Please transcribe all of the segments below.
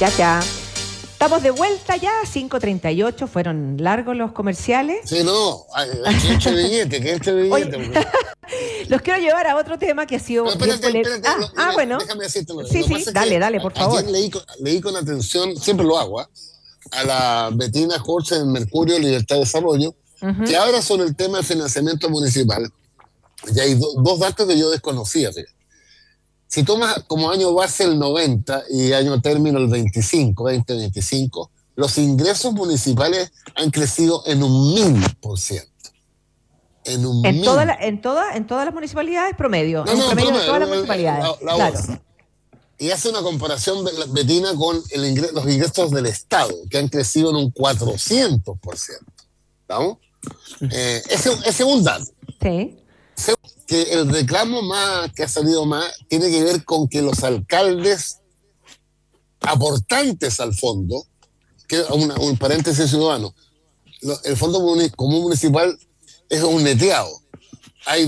Ya, ya. Estamos de vuelta ya, 5:38, fueron largos los comerciales. Sí, no, que este Oye, billete. los quiero llevar a otro tema que ha sido Pero bien espérate, polémico. espérate, Bueno. déjame decirte lo Sí, que sí, pasa es dale, que dale, por favor. ayer leí con atención, siempre lo hago, a la Bettina Jorge en Mercurio Libertad de Desarrollo, que habla sobre el tema del financiamiento municipal. Y hay dos datos que yo desconocía. Fíjate. Si tomas como año base el 90 y año término el 2025, los ingresos municipales han crecido en un 1000%. En un En mil. en todas las municipalidades promedio, No, es un no, promedio de todas las promedio, municipalidades. la Claro. voz. Y hace una comparación, Betina, con los ingresos del Estado, que han crecido en un 400%. ¿Estamos? Ese es un dato. Sí. Que el reclamo más que ha salido más tiene que ver con que los alcaldes aportantes al fondo, que un paréntesis ciudadano, el Fondo Común Municipal es un neteado. Hay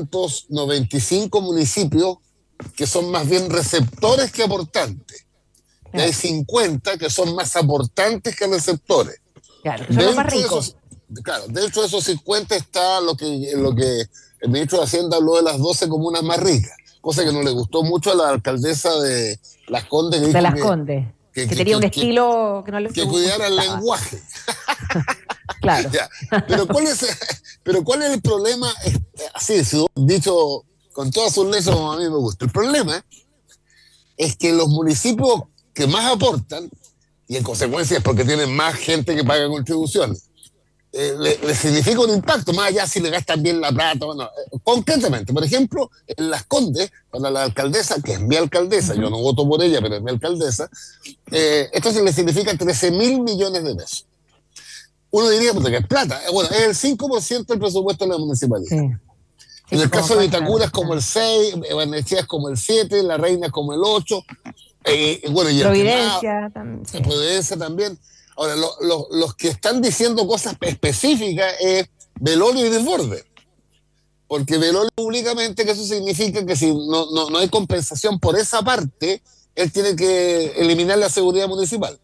295 municipios que son más bien receptores que aportantes. Y hay 50 que son más aportantes que receptores. Claro, que son los más ricos. Dentro de esos 50 está lo que el ministro de Hacienda habló de las 12 comunas más ricas, cosa que no le gustó mucho a la alcaldesa de Las Condes. Que de dijo Las Condes. Que tenía un estilo que no le que gustaba. cuidara el lenguaje. Claro. Ya. Pero ¿cuál es el problema? Así, dicho con todas sus letras, como a mí me gusta. El problema es que los municipios que más aportan, y en consecuencia es porque tienen más gente que paga contribuciones, le significa un impacto, más allá si le gastan bien la plata. Bueno, concretamente, por ejemplo, en Las Condes, para la alcaldesa, que es mi alcaldesa, yo no voto por ella, pero es mi alcaldesa, esto se le significa 13.000 millones de pesos. Uno diría que es plata. Bueno, es el 5% del presupuesto de la municipalidad. Sí. En el caso de Vitacura es como el 6, Barnechea es como el 7, La Reina es como el 8, bueno, y Providencia también. Sí. Providencia también. Ahora, los que están diciendo cosas específicas es Belolio y Desborde. Porque Belolio públicamente, que eso significa que si no hay compensación por esa parte, él tiene que eliminar la seguridad municipal.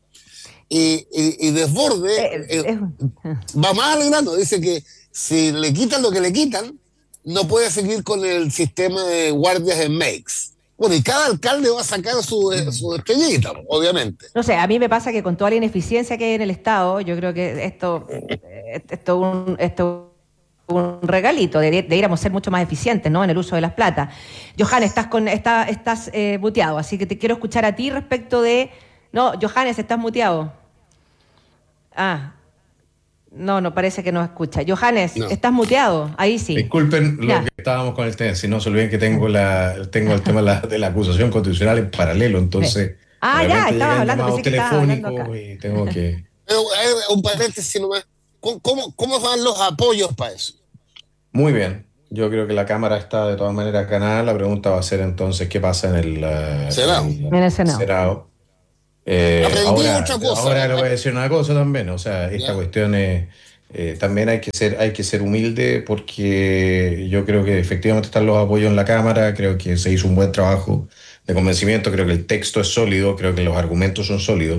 Y Desborde va más al grano, dice que si le quitan lo que le quitan, no puede seguir con el sistema de guardias en MEX. Bueno, y cada alcalde va a sacar su estrellita, obviamente. No sé, a mí me pasa que con toda la ineficiencia que hay en el Estado, yo creo que esto es un regalito, deberíamos ser mucho más eficientes, ¿no?, en el uso de las plata. Johannes, estás muteado, así que te quiero escuchar a ti respecto de... No, Johannes, estás muteado. No, parece que no escucha. Johannes, no. Estás muteado, ahí sí. Disculpen lo que estábamos con el tema, si no se olviden que tengo el tema de la acusación constitucional en paralelo, entonces... ya, estabas hablando, pensé que estabas hablando acá. Y tengo que... Pero un paréntesis nomás, ¿cómo van los apoyos para eso? Muy bien, yo creo que la Cámara está de todas maneras ganada. La pregunta va a ser entonces qué pasa en el Senado. En el Senado. Ahora le voy a decir una cosa también, o sea, esta cuestión es, también hay que ser humilde, porque yo creo que efectivamente están los apoyos en la Cámara, creo que se hizo un buen trabajo de convencimiento, creo que el texto es sólido, creo que los argumentos son sólidos.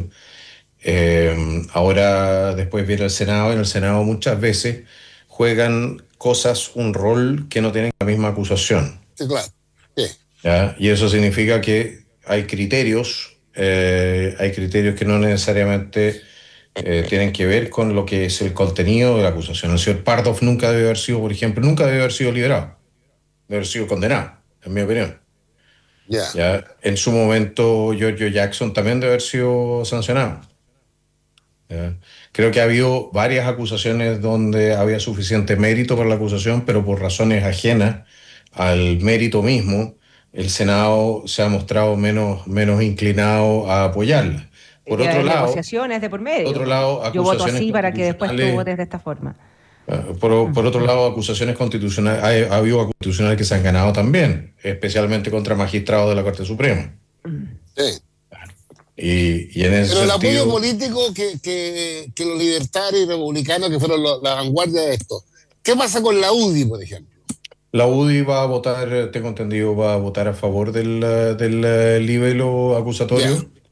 Ahora después viene el Senado, y en el Senado muchas veces juegan cosas, un rol que no tienen la misma acusación. Sí, claro. Sí. ¿Ya? Y eso significa que hay criterios que no necesariamente tienen que ver con lo que es el contenido de la acusación. El señor Pardoff nunca debe haber sido, por ejemplo, liberado, debe haber sido condenado, en mi opinión. ¿Ya? En su momento, Giorgio Jackson también debe haber sido sancionado. ¿Ya? Creo que ha habido varias acusaciones donde había suficiente mérito para la acusación, pero por razones ajenas al mérito mismo, el Senado se ha mostrado menos inclinado a apoyarla. Por otro lado, negociaciones de por medio. Por otro lado, yo voto así para que después tú votes de esta forma. Por otro lado, acusaciones constitucionales, ha habido constitucionales que se han ganado también, especialmente contra magistrados de la Corte Suprema. Sí. Y en ese Pero el sentido, apoyo político que los libertarios y republicanos, que fueron la vanguardia de esto, ¿qué pasa con la UDI, por ejemplo? La UDI va a votar, tengo entendido, va a votar a favor del libelo acusatorio.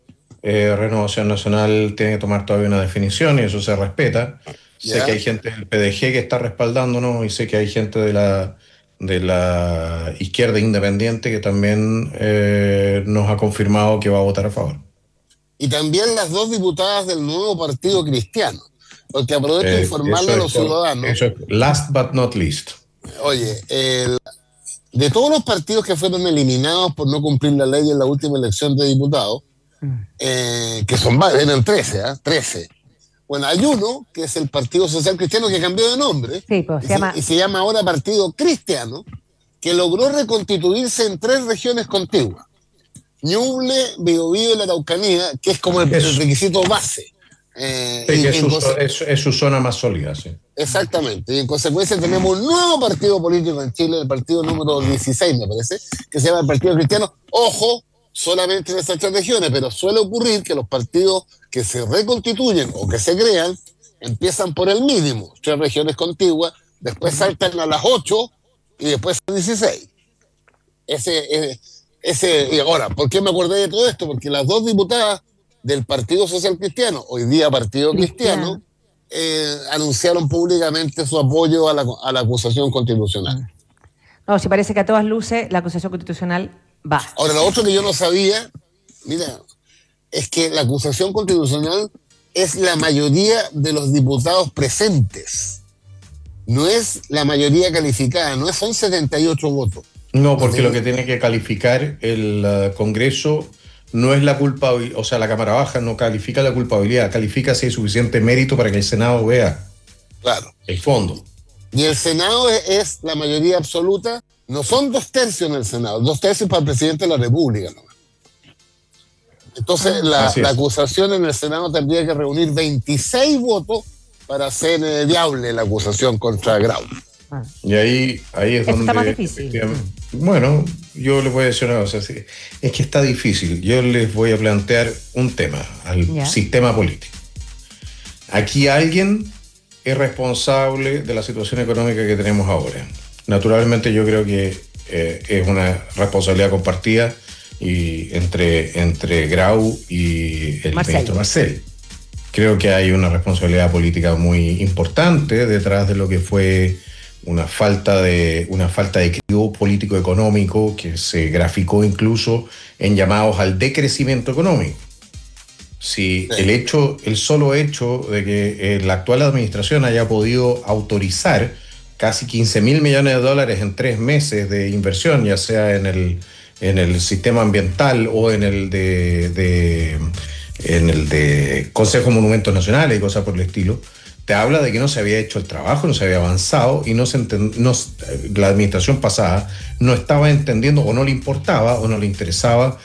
Renovación Nacional tiene que tomar todavía una definición y eso se respeta. Sé ¿Ya? que hay gente del PDG que está respaldándonos y sé que hay gente de la izquierda independiente que también nos ha confirmado que va a votar a favor. Y también las dos diputadas del nuevo Partido Cristiano, porque aprovecho de informarle a los ciudadanos. Eso es last but not least. Oye, de todos los partidos que fueron eliminados por no cumplir la ley en la última elección de diputados, que son varios, eran 13, ¿eh? 13. Bueno, hay uno, que es el Partido Social Cristiano, que cambió de nombre, Sí, pues, y se llama ahora Partido Cristiano, que logró reconstituirse en 3 regiones contiguas: Ñuble, Biobío y la Araucanía, que es como el requisito base. Sí, que es su zona más sólida, sí. Exactamente, y en consecuencia tenemos un nuevo partido político en Chile, el partido número 16, me parece, que se llama el Partido Cristiano. Ojo, solamente en esas 3 regiones, pero suele ocurrir que los partidos que se reconstituyen o que se crean empiezan por el mínimo, 3 regiones contiguas, después saltan a las 8 y después a 16. Y ahora, ¿por qué me acordé de todo esto? Porque las 2 diputadas del Partido Social Cristiano, hoy día Partido Cristiano, anunciaron públicamente su apoyo a la acusación constitucional. No, si parece que a todas luces la acusación constitucional va. Ahora, lo otro que yo no sabía, mira, es que la acusación constitucional es la mayoría de los diputados presentes. No es la mayoría calificada, son 78 votos. No, porque lo que tiene que calificar el Congreso no es la culpabilidad, o sea, la Cámara Baja no califica la culpabilidad, califica si hay suficiente mérito para que el Senado vea el fondo. Y el Senado es la mayoría absoluta, no son 2/3 en el Senado, 2/3 para el presidente de la República, ¿no? Entonces, la acusación en el Senado tendría que reunir 26 votos para hacer viable la acusación contra Grau. Y ahí es donde... Está más difícil. Bueno, yo les voy a decir una cosa, es que está difícil. Yo les voy a plantear un tema al sistema político. Aquí alguien es responsable de la situación económica que tenemos ahora. Naturalmente yo creo que es una responsabilidad compartida y entre Grau y el ministro Marcel. Creo que hay una responsabilidad política muy importante detrás de lo que fue una falta de equilibrio político-económico que se graficó incluso en llamados al decrecimiento económico. Si el solo hecho de que la actual administración haya podido autorizar casi 15.000 millones de dólares en 3 meses de inversión, ya sea en el sistema ambiental o en el de Consejo de Monumentos Nacionales y cosas por el estilo, te habla de que no se había hecho el trabajo, no se había avanzado y la administración pasada no estaba entendiendo o no le importaba o no le interesaba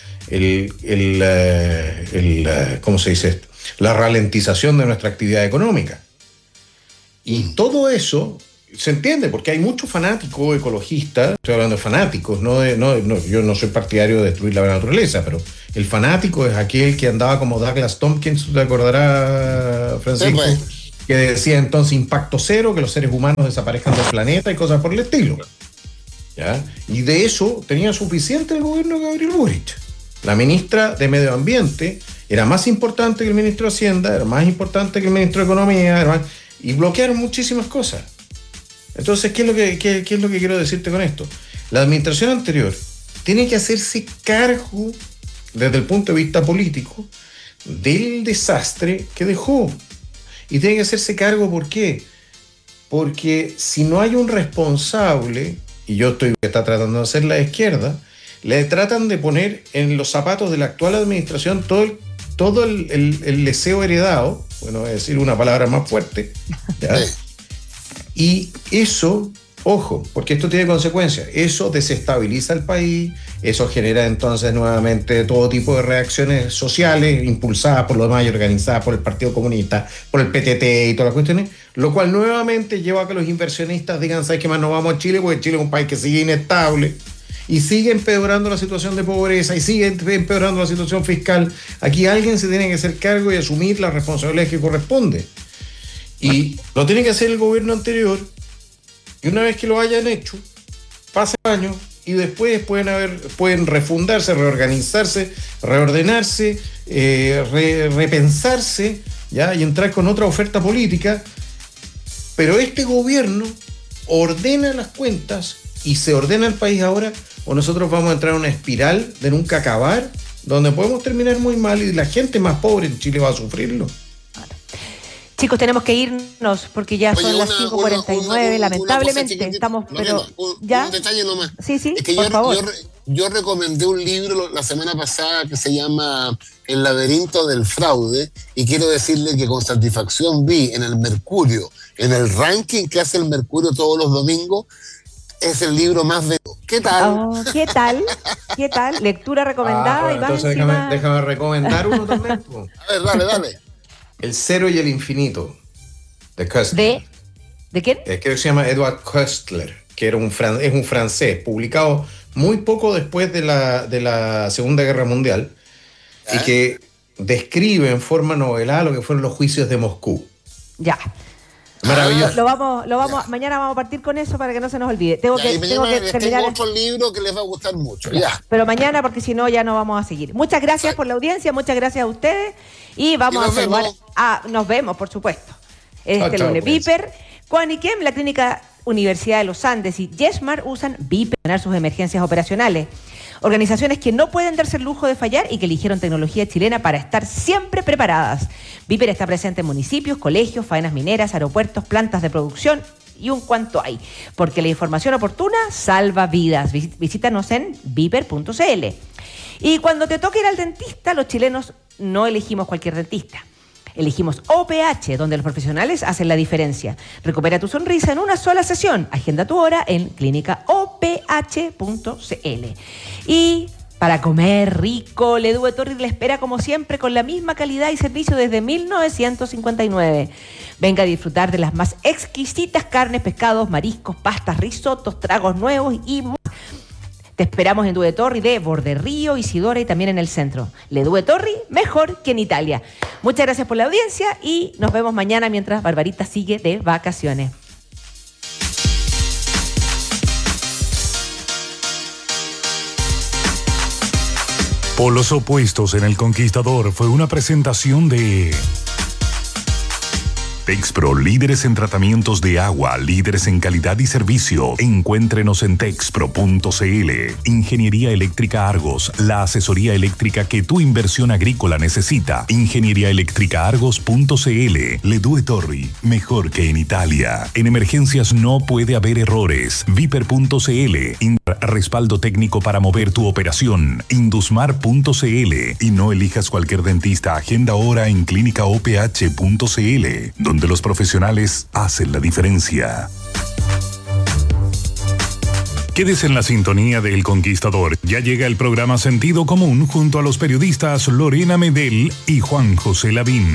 ¿cómo se dice esto? La ralentización de nuestra actividad económica. Y todo eso se entiende porque hay muchos fanáticos ecologistas, estoy hablando de fanáticos, yo no soy partidario de destruir la naturaleza, pero el fanático es aquel que andaba como Douglas Tompkins, ¿te acordarás, Francisco? Sí, pues. Que decía entonces impacto cero, que los seres humanos desaparezcan del planeta y cosas por el estilo. ¿Ya? Y de eso tenía suficiente el gobierno de Gabriel Boric. La ministra de Medio Ambiente era más importante que el ministro de Hacienda, era más importante que el ministro de Economía, y bloquearon muchísimas cosas. Entonces, ¿qué es lo que quiero decirte con esto? La administración anterior tiene que hacerse cargo, desde el punto de vista político, del desastre que dejó. Y tiene que hacerse cargo, ¿por qué? Porque si no hay un responsable, y yo estoy que está tratando de hacer la izquierda, le tratan de poner en los zapatos de la actual administración todo el deseo heredado, bueno, voy a decir una palabra más fuerte, ¿ya? Y eso, ojo, porque esto tiene consecuencias, eso desestabiliza el país, eso genera entonces nuevamente todo tipo de reacciones sociales impulsadas por los demás y organizadas por el Partido Comunista, por el PTT y todas las cuestiones, lo cual nuevamente lleva a que los inversionistas digan, ¿sabes qué más? No vamos a Chile, porque Chile es un país que sigue inestable y sigue empeorando la situación de pobreza y sigue empeorando la situación fiscal. Aquí alguien se tiene que hacer cargo y asumir las responsabilidades que corresponde. Y lo tiene que hacer el gobierno anterior, y una vez que lo hayan hecho, pasa años y después pueden refundarse, reorganizarse, reordenarse, repensarse, ¿ya? Y entrar con otra oferta política. Pero este gobierno ordena las cuentas y se ordena el país ahora, o nosotros vamos a entrar en una espiral de nunca acabar, donde podemos terminar muy mal y la gente más pobre en Chile va a sufrirlo. Chicos, tenemos que irnos porque ya son las 5:49, lamentablemente estamos, pero ya. Un detalle nomás. Sí, es que por favor. Yo recomendé un libro la semana pasada que se llama El laberinto del fraude, y quiero decirle que con satisfacción vi en el Mercurio, en el ranking que hace el Mercurio todos los domingos, es el libro más vendido. ¿Qué tal? Oh, ¿qué tal? Lectura recomendada. Bueno, y más entonces encima... déjame recomendar uno también. A ver, dale. El cero y el infinito, de Köstler. ¿De quién? Que se llama Edward Köstler, que es un francés, publicado muy poco después de la Segunda Guerra Mundial, y que describe en forma novelada lo que fueron los juicios de Moscú. Ya. Maravilloso. Lo vamos, mañana vamos a partir con eso para que no se nos olvide. Tengo que terminar. Tengo otro libro que les va a gustar mucho. Ya. Pero mañana, porque si no ya no vamos a seguir. Muchas gracias por la audiencia, muchas gracias a ustedes y vamos a saludar. Nos vemos, por supuesto. Lunes. Viper, Quaniquem, la Clínica Universidad de los Andes y Yesmar usan Viper para ganar sus emergencias operacionales. Organizaciones que no pueden darse el lujo de fallar y que eligieron tecnología chilena para estar siempre preparadas. Viper está presente en municipios, colegios, faenas mineras, aeropuertos, plantas de producción y un cuanto hay. Porque la información oportuna salva vidas. Visítanos en viper.cl. Y cuando te toque ir al dentista, los chilenos no elegimos cualquier dentista. Elegimos OPH, donde los profesionales hacen la diferencia. Recupera tu sonrisa en una sola sesión. Agenda tu hora en clínicaoph.cl. Y para comer rico, Ledú de Torri le espera como siempre con la misma calidad y servicio desde 1959. Venga a disfrutar de las más exquisitas carnes, pescados, mariscos, pastas, risotos, tragos nuevos y más. Te esperamos en Due Torri de Borderrío, Isidora y también en el centro. Le Due Torri, mejor que en Italia. Muchas gracias por la audiencia y nos vemos mañana mientras Barbarita sigue de vacaciones. Polos opuestos en El Conquistador fue una presentación de Texpro, líderes en tratamientos de agua, líderes en calidad y servicio. Encuéntrenos en texpro.cl. Ingeniería Eléctrica Argos, la asesoría eléctrica que tu inversión agrícola necesita. Ingenieriaeléctricaargos.cl. Ledue Torri, mejor que en Italia. En emergencias no puede haber errores. Viper.cl. Respaldo técnico para mover tu operación. Indusmar.cl. Y no elijas cualquier dentista, agenda ahora en clínicaoph.cl, donde los profesionales hacen la diferencia. Quédese en la sintonía de El Conquistador. Ya llega el programa Sentido Común junto a los periodistas Lorena Medel y Juan José Lavín.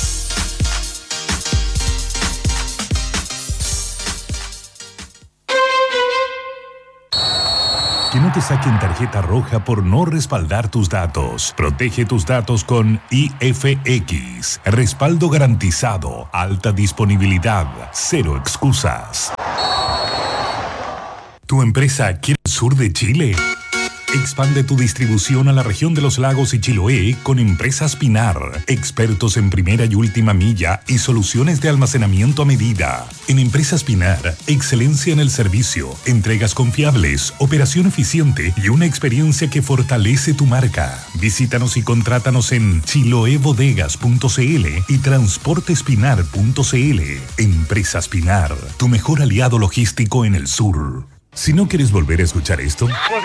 Que no te saquen tarjeta roja por no respaldar tus datos. Protege tus datos con IFX. Respaldo garantizado, alta disponibilidad, cero excusas. ¿Tu empresa quiere el sur de Chile? Expande tu distribución a la región de los lagos y Chiloé con Empresas Pinar, expertos en primera y última milla y soluciones de almacenamiento a medida. En Empresas Pinar, excelencia en el servicio, entregas confiables, operación eficiente y una experiencia que fortalece tu marca. Visítanos y contrátanos en chiloebodegas.cl y transportespinar.cl. Empresas Pinar, tu mejor aliado logístico en el sur. Si no quieres volver a escuchar esto,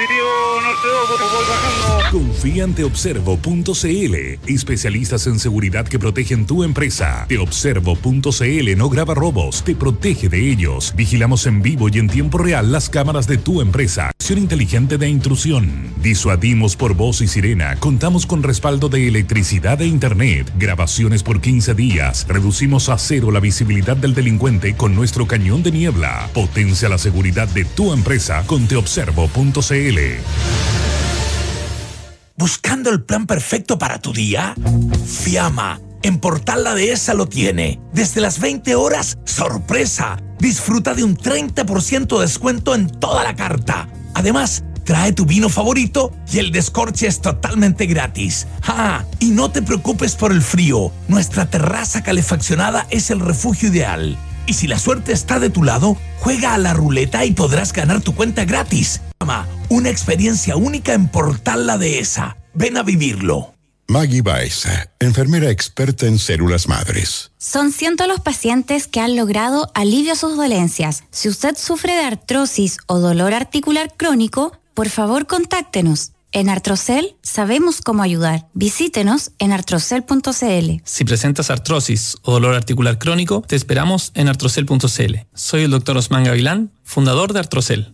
confía en teobservo.cl, especialistas en seguridad que protegen tu empresa. Teobservo.cl no graba robos, te protege de ellos. Vigilamos en vivo y en tiempo real las cámaras de tu empresa. Acción inteligente de intrusión. Disuadimos por voz y sirena. Contamos con respaldo de electricidad e internet. Grabaciones por 15 días. Reducimos a cero la visibilidad del delincuente con nuestro cañón de niebla. Potencia la seguridad de tu empresa con teobservo.cl. ¿Buscando el plan perfecto para tu día? Fiamma, en Portal La Dehesa lo tiene. Desde las 20 horas, ¡sorpresa! Disfruta de un 30% de descuento en toda la carta. Además, Trae tu vino favorito y el descorche es totalmente gratis. Y no te preocupes por el frío. Nuestra terraza calefaccionada es el refugio ideal. Y si la suerte está de tu lado, juega a la ruleta y podrás ganar tu cuenta gratis. Una experiencia única en Portal La Dehesa. Ven a vivirlo. Maggie Baeza, enfermera experta en células madres. Son cientos los pacientes que han logrado alivio a sus dolencias. Si usted sufre de artrosis o dolor articular crónico, por favor contáctenos. En Artrocel sabemos cómo ayudar. Visítenos en artrocel.cl. Si presentas artrosis o dolor articular crónico, te esperamos en artrocel.cl. Soy el Dr. Osman Gavilán, fundador de Artrocel.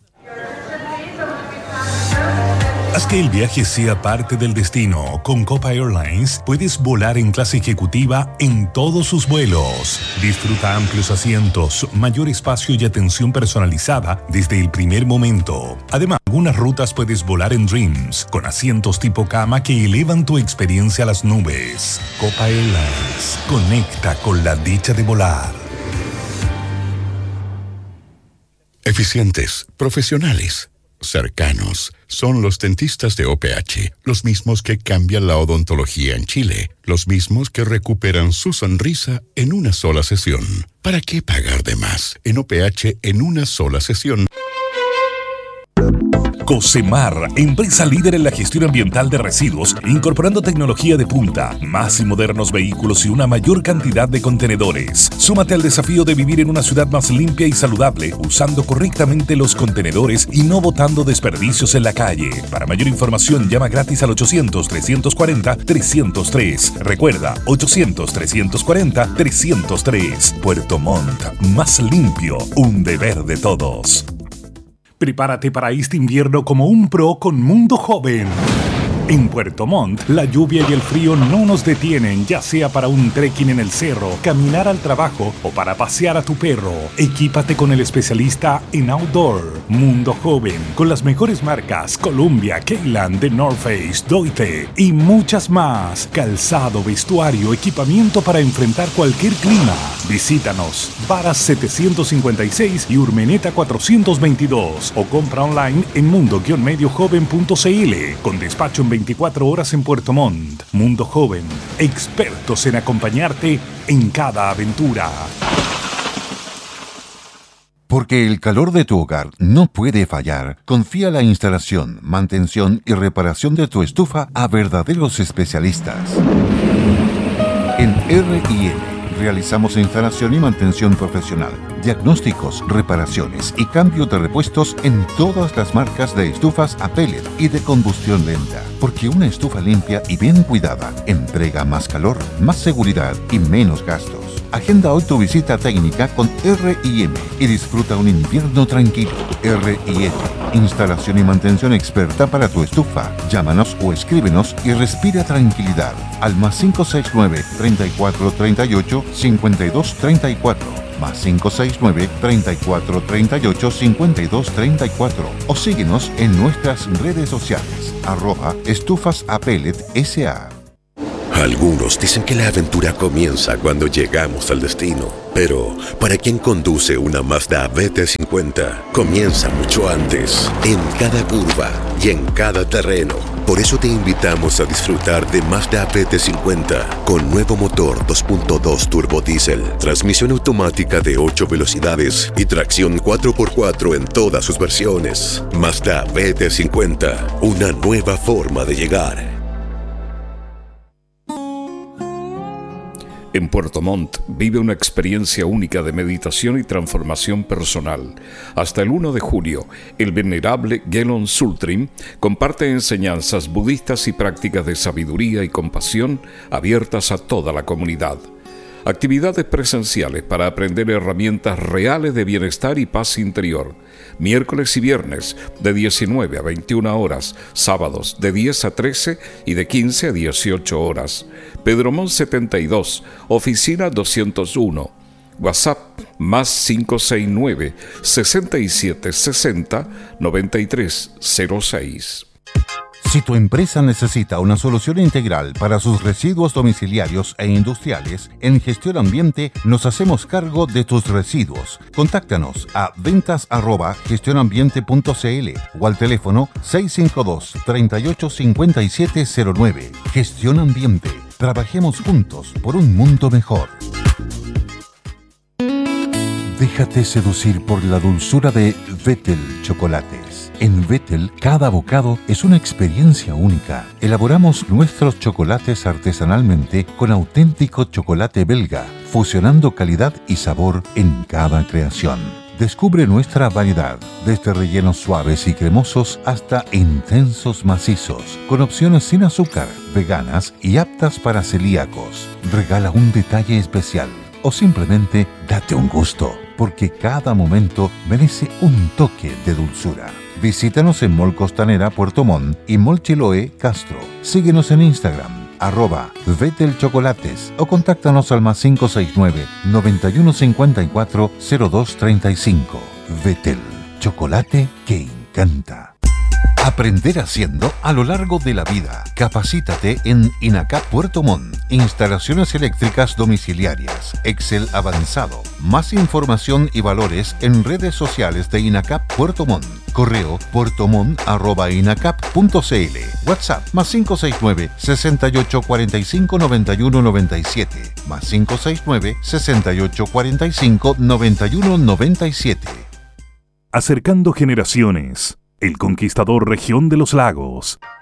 Haz que el viaje sea parte del destino. Con Copa Airlines puedes volar en clase ejecutiva en todos sus vuelos. Disfruta amplios asientos, mayor espacio y atención personalizada desde el primer momento. Además, algunas rutas puedes volar en Dreams, con asientos tipo cama que elevan tu experiencia a las nubes. Copa Airlines, conecta con la dicha de volar. Eficientes, profesionales, cercanos, son los dentistas de OPH, los mismos que cambian la odontología en Chile, los mismos que recuperan su sonrisa en una sola sesión. ¿Para qué pagar de más? En OPH, en una sola sesión. Cosemar, empresa líder en la gestión ambiental de residuos, incorporando tecnología de punta, más y modernos vehículos y una mayor cantidad de contenedores. Súmate al desafío de vivir en una ciudad más limpia y saludable, usando correctamente los contenedores y no botando desperdicios en la calle. Para mayor información, llama gratis al 800-340-303. Recuerda, 800-340-303. Puerto Montt, más limpio, un deber de todos. Prepárate para este invierno como un pro con Mundo Joven. En Puerto Montt, la lluvia y el frío no nos detienen, ya sea para un trekking en el cerro, caminar al trabajo o para pasear a tu perro. Equípate con el especialista en outdoor. Mundo Joven, con las mejores marcas Columbia, Keyland, The North Face, Doite y muchas más. Calzado, vestuario, equipamiento para enfrentar cualquier clima. Visítanos, Varas 756 y Urmeneta 422 o compra online en mundo-mediojoven.cl con despacho en 24 horas en Puerto Montt. Mundo Joven, expertos en acompañarte en cada aventura. Porque el calor de tu hogar no puede fallar, confía la instalación, mantención y reparación de tu estufa a verdaderos especialistas. En R&M realizamos instalación y mantención profesional, diagnósticos, reparaciones y cambio de repuestos en todas las marcas de estufas a pellet y de combustión lenta. Porque una estufa limpia y bien cuidada entrega más calor, más seguridad y menos gastos. Agenda hoy tu visita técnica con R&M y disfruta un invierno tranquilo. R&M, instalación y mantención experta para tu estufa. Llámanos o escríbenos y respira tranquilidad al +569 3438 5234, +569 3438 5234 o síguenos en nuestras redes sociales @estufasapellet.sa. Algunos dicen que la aventura comienza cuando llegamos al destino, pero para quien conduce una Mazda BT50, comienza mucho antes, en cada curva y en cada terreno. Por eso te invitamos a disfrutar de Mazda BT50 con nuevo motor 2.2 turbo diésel, transmisión automática de 8 velocidades y tracción 4x4 en todas sus versiones. Mazda BT50, una nueva forma de llegar. En Puerto Montt vive una experiencia única de meditación y transformación personal. Hasta el 1 de julio, el venerable Gelon Sultrim comparte enseñanzas budistas y prácticas de sabiduría y compasión abiertas a toda la comunidad. Actividades presenciales para aprender herramientas reales de bienestar y paz interior. Miércoles y viernes de 19 a 21 horas, sábados de 10 a 13 y de 15 a 18 horas. Pedro Montt 72, oficina 201. WhatsApp +569 6760 9306. Si tu empresa necesita una solución integral para sus residuos domiciliarios e industriales, en Gestión Ambiente nos hacemos cargo de tus residuos. Contáctanos a ventas@gestionambiente.cl o al teléfono 652-385709. Gestión Ambiente. Trabajemos juntos por un mundo mejor. Déjate seducir por la dulzura de Vettel Chocolates. En Vettel, cada bocado es una experiencia única. Elaboramos nuestros chocolates artesanalmente con auténtico chocolate belga, fusionando calidad y sabor en cada creación. Descubre nuestra variedad, desde rellenos suaves y cremosos hasta intensos macizos, con opciones sin azúcar, veganas y aptas para celíacos. Regala un detalle especial o simplemente date un gusto, porque cada momento merece un toque de dulzura. Visítanos en Mall Costanera Puerto Montt y Mall Chiloé Castro. Síguenos en Instagram, @Vettel Chocolates, o contáctanos al +569 9154 0235. Vettel, chocolate que encanta. Aprender haciendo a lo largo de la vida. Capacítate en INACAP Puerto Montt. Instalaciones eléctricas domiciliarias. Excel avanzado. Más información y valores en redes sociales de INACAP Puerto Montt. Correo puertomont@inacap.cl. WhatsApp +569 68 45 91 97. +569 68 45 91 97. Acercando generaciones. El Conquistador Región de los Lagos.